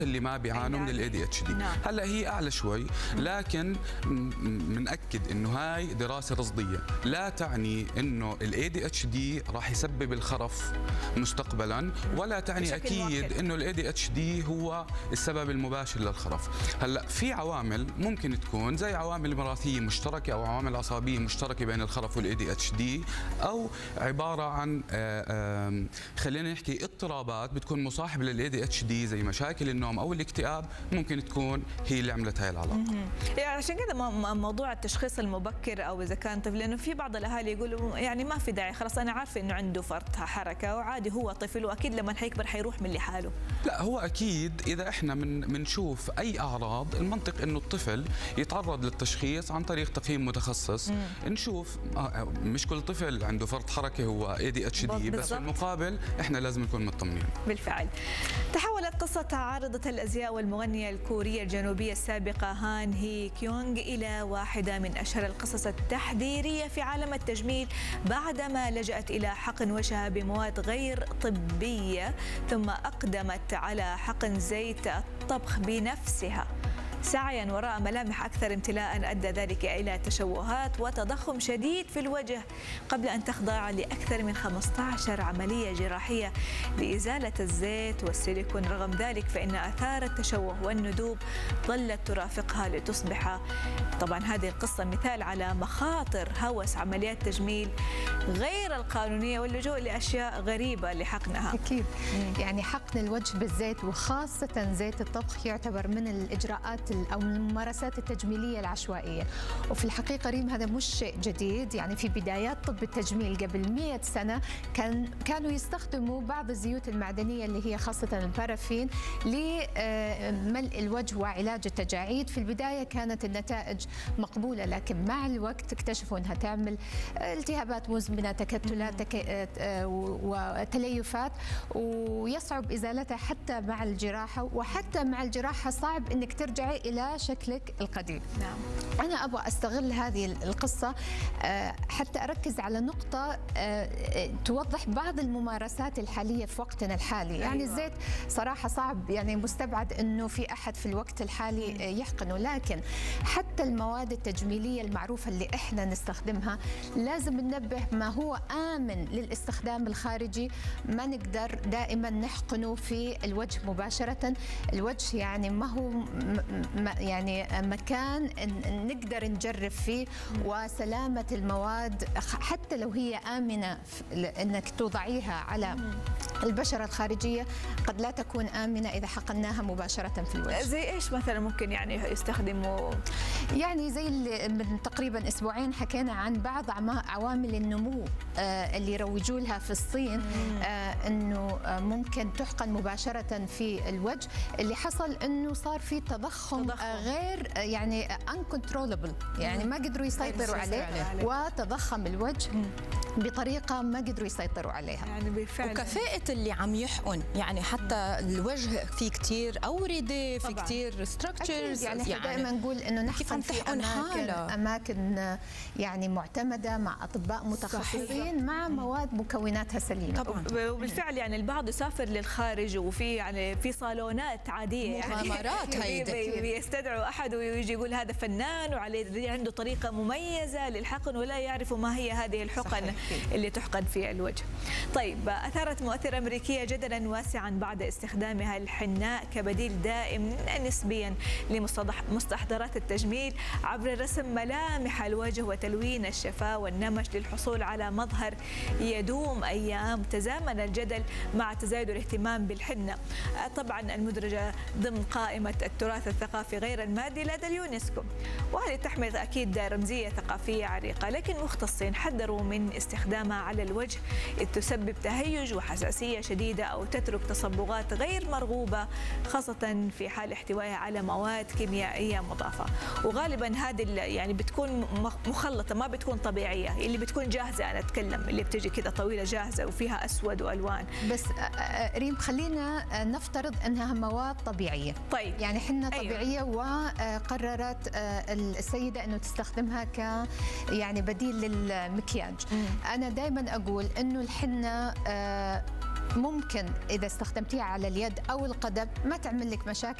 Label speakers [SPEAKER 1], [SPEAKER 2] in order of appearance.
[SPEAKER 1] اللي ما بيعانوا من الاي دي اتش دي. هلا هي اعلى شوي، لكن بنأكد انه هاي دراسه رصديه، لا تعني انه الاي دي اتش دي راح يسبب الخرف مستقبلا، ولا تعني اكيد انه الاي دي اتش دي هو السبب المباشر للخرف. هلا في عوامل ممكن تكون زي عوامل وراثيه مشتركه او عوامل عصبيه مشتركه بين الخرف والاي دي اتش دي، او عباره عن خلينا نحكي اضطرابات بتكون مصاحبه للاي دي اتش دي زي مشاكل النوم او الاكتئاب، ممكن تكون هي اللي عملت هاي العلاقه.
[SPEAKER 2] يعني عشان كذا موضوع التشخيص المبكر او اذا كان طفل، لانه في بعض الاهالي يقولوا يعني ما في داعي، خلاص انا عارفه انه عنده فرط حركه وعادي هو طفل واكيد لما حيكبر حيروح من لحاله.
[SPEAKER 1] لا هو اكيد اذا احنا بنشوف اي اعراض، المنطق انه الطفل يتعرض للتشخيص عن طريق تقييم متخصص. نشوف مش كل طفل عنده فرط حركه هو اي دي اتش دي، بس بالمقابل احنا لازم نكون مطمنين.
[SPEAKER 2] بالفعل. تحولت قصه عارضه الازياء والمغنيه الكوريه الجنوبيه السابقه هان هي كيونغ الى واحده من اشهر القصص التحذيريه في عالم التجميل بعدما لجأت الى حقن وجهها بمواد غير طبيه، ثم اقدمت على حقن زيت الطبخ بنفسها سعيا وراء ملامح أكثر امتلاء أدى ذلك إلى تشوهات وتضخم شديد في الوجه، قبل أن تخضع لأكثر من 15 عملية جراحية لإزالة الزيت والسيليكون. رغم ذلك فإن آثار التشوه والندوب ظلت ترافقها لتصبح طبعا هذه القصة مثال على مخاطر هوس عمليات التجميل غير القانونية واللجوء لأشياء غريبة لحقنها.
[SPEAKER 3] أكيد. يعني حقن الوجه بالزيت وخاصة زيت الطبخ يعتبر من الإجراءات أو من الممارسات التجميلية العشوائية، وفي الحقيقة ريم هذا مش شيء جديد. يعني في بدايات طب التجميل قبل 100 سنة كانوا يستخدموا بعض الزيوت المعدنية اللي هي خاصة البارافين لملء الوجه وعلاج التجاعيد. في البداية كانت النتائج مقبولة، لكن مع الوقت اكتشفوا أنها تعمل التهابات مزمنة، تكتلات وتليفات، ويصعب إزالتها حتى مع الجراحة، وحتى مع الجراحة صعب أنك ترجعي إلى شكلك القديم.
[SPEAKER 2] نعم.
[SPEAKER 3] أنا أبغى أستغل هذه القصة حتى أركز على نقطة توضح بعض الممارسات الحالية في وقتنا الحالي. يعني الزيت صراحة صعب، يعني مستبعد أنه في أحد في الوقت الحالي يحقنه، لكن حتى المواد التجميلية المعروفة اللي إحنا نستخدمها لازم ننبه ما هو آمن للاستخدام الخارجي، ما نقدر دائما نحقنه في الوجه مباشرة. الوجه يعني ما هو يعني مكان نقدر نجرب فيه، وسلامة المواد حتى لو هي آمنة أنك توضعيها على البشرة الخارجية قد لا تكون آمنة إذا حقناها مباشرة في الوجه.
[SPEAKER 2] زي إيش مثلا ممكن يعني يستخدموا؟
[SPEAKER 3] يعني زي اللي من تقريبا أسبوعين حكينا عن بعض عوامل النمو اللي يروجوا لها في الصين، أنه ممكن تحقن مباشرة في الوجه. اللي حصل أنه صار في تضخم غير يعني uncontrollable، يعني ما قدروا يسيطروا عليه، وتضخم الوجه بطريقة ما قدروا يسيطروا عليها.
[SPEAKER 2] يعني بالفعل
[SPEAKER 4] وكفاءة اللي عم يحقن، يعني حتى الوجه في كتير أوردة، في كتير ستراكشرز.
[SPEAKER 3] يعني دائما نقول إنه نحقن في أماكن يعني معتمدة مع أطباء متخصصين مع مواد مكوناتها سليمة.
[SPEAKER 2] طبعا. وبالفعل يعني البعض يسافر للخارج وفي يعني في صالونات عادية، يعني
[SPEAKER 4] مغامرات
[SPEAKER 2] بيستدعوا أحد ويجي يقول هذا فنان وعليه عنده طريقة مميزة للحقن، ولا يعرفوا ما هي هذه الحقن اللي تحقن في الوجه. طيب، أثارت مؤثرة أمريكية جدلا واسعا بعد استخدامها الحناء كبديل دائم نسبيا لمستحضرات التجميل عبر رسم ملامح الوجه وتلوين الشفاه والنمش للحصول على مظهر يدوم أيام. تزامن الجدل مع تزايد الاهتمام بالحنة، طبعا المدرجة ضمن قائمة التراث الثقافي غير المادي لدى اليونسكو، وهذه تحمل أكيد رمزية ثقافية عريقة، لكن مختصين حذروا من استخدامها على الوجه إذ تسبب تهيج وحساسية شديدة أو تترك تصبغات غير مرغوبة، خاصة في حال احتوائها على مواد كيميائية مضافة. وغالبا هذه يعني بتكون مخلطة، ما بتكون طبيعية، اللي بتكون جاهزة. أنا أتكلم اللي بتجي كذا طويلة جاهزة وفيها أسود وألوان.
[SPEAKER 3] بس ريم خلينا نفترض أنها مواد طبيعية.
[SPEAKER 2] طيب،
[SPEAKER 3] يعني حنة طبيعية وقررت السيدة أنه تستخدمها يعني بديل للمكياج. أنا دائما أقول أنه الحنة ممكن إذا استخدمتيها على اليد أو القدم ما تعمل لك مشاكل.